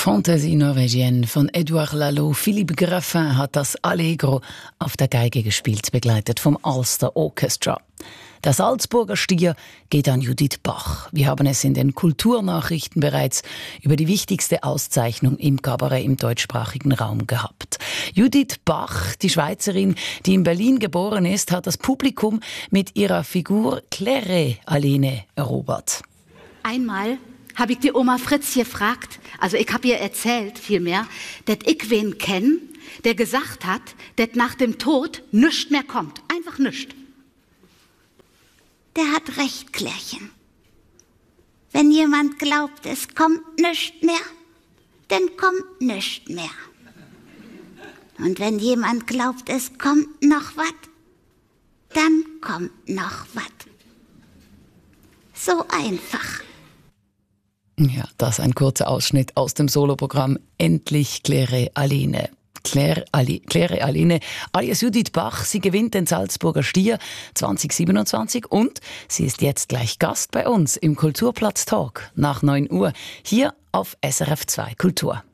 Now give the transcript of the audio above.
Fantasie Norwegienne von Edouard Lalo. Philippe Graffin hat das Allegro auf der Geige gespielt, begleitet vom Ulster Orchestra. Der Salzburger Stier geht an Judith Bach. Wir haben es in den Kulturnachrichten bereits über die wichtigste Auszeichnung im Kabarett im deutschsprachigen Raum gehabt. Judith Bach, die Schweizerin, die in Berlin geboren ist, hat das Publikum mit ihrer Figur Claire Aline erobert. Einmal habe ich die Oma Fritz gefragt, also ich habe ihr erzählt vielmehr, dass ich wen kenne, der gesagt hat, dass nach dem Tod nichts mehr kommt. Einfach nichts. Der hat recht, Klärchen. Wenn jemand glaubt, es kommt nichts mehr, dann kommt nichts mehr. Und wenn jemand glaubt, es kommt noch was, dann kommt noch was. So einfach. Ja, das ist ein kurzer Ausschnitt aus dem Soloprogramm Endlich Claire Aline. Claire Aline alias Judith Bach, sie gewinnt den Salzburger Stier 2027 und sie ist jetzt gleich Gast bei uns im Kulturplatz Talk nach 9 Uhr hier auf SRF 2 Kultur.